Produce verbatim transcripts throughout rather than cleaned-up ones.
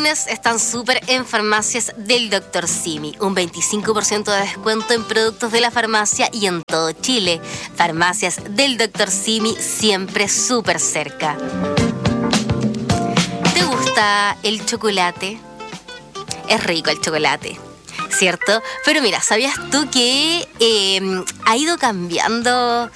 lunes están súper en farmacias del doctor Simi. Un veinticinco por ciento de descuento en productos de la farmacia y en todo Chile. Farmacias del doctor Simi, siempre súper cerca. ¿Te gusta el chocolate? Es rico el chocolate, ¿cierto? Pero mira, ¿sabías tú que eh, ha ido cambiando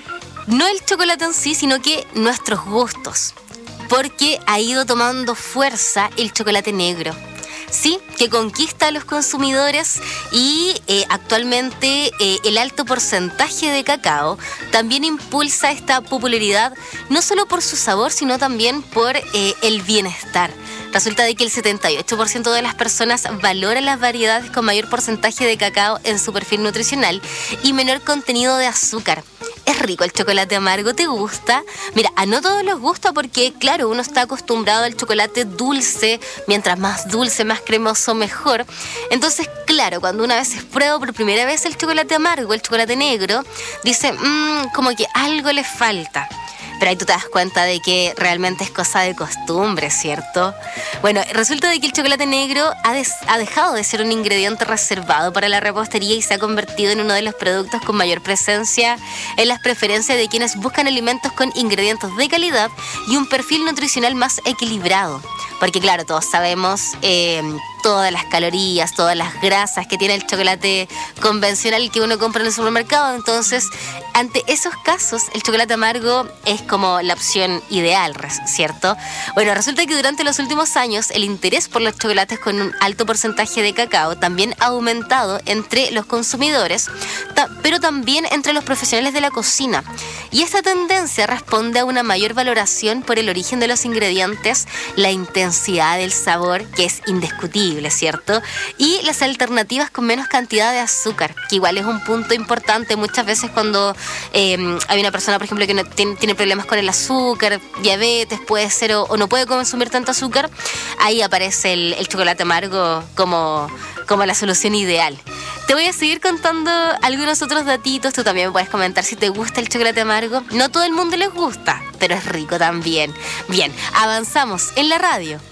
no el chocolate en sí, sino que nuestros gustos? Porque ha ido tomando fuerza el chocolate negro, ¿sí? Que conquista a los consumidores y eh, actualmente eh, el alto porcentaje de cacao también impulsa esta popularidad, no solo por su sabor, sino también por eh, el bienestar. Resulta de que el setenta y ocho por ciento de las personas valoran las variedades con mayor porcentaje de cacao en su perfil nutricional y menor contenido de azúcar. Es rico el chocolate amargo, ¿te gusta? Mira, a no todos les gusta porque, claro, uno está acostumbrado al chocolate dulce, mientras más dulce, más cremoso, mejor. Entonces, claro, cuando una vez prueba por primera vez el chocolate amargo, el chocolate negro, dice, mmm, como que algo le falta. Pero ahí tú te das cuenta de que realmente es cosa de costumbre, ¿cierto? Bueno, resulta de que el chocolate negro ha, des- ha dejado de ser un ingrediente reservado para la repostería y se ha convertido en uno de los productos con mayor presencia en las preferencias de quienes buscan alimentos con ingredientes de calidad y un perfil nutricional más equilibrado. Porque claro, todos sabemos eh, todas las calorías, todas las grasas que tiene el chocolate convencional que uno compra en el supermercado. Entonces, ante esos casos, el chocolate amargo es como la opción ideal, ¿cierto? Bueno, resulta que durante los últimos años el interés por los chocolates con un alto porcentaje de cacao también ha aumentado entre los consumidores, ta- pero también entre los profesionales de la cocina. Y esta tendencia responde a una mayor valoración por el origen de los ingredientes, la intensidad del sabor, que es indiscutible, ¿cierto? Y las alternativas con menos cantidad de azúcar, que igual es un punto importante muchas veces cuando eh, hay una persona, por ejemplo, que no tiene, tiene problemas con el azúcar, diabetes, puede ser, o, o no puede consumir tanto azúcar. Ahí aparece el, el chocolate amargo como, como la solución ideal. Te voy a seguir contando algunos otros datitos. Tú también me puedes comentar si te gusta el chocolate amargo. No todo el mundo les gusta, pero es rico también. Bien, avanzamos en la radio.